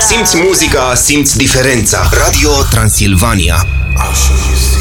simți muzica, simți diferența. Radio Transilvania. I'll show you.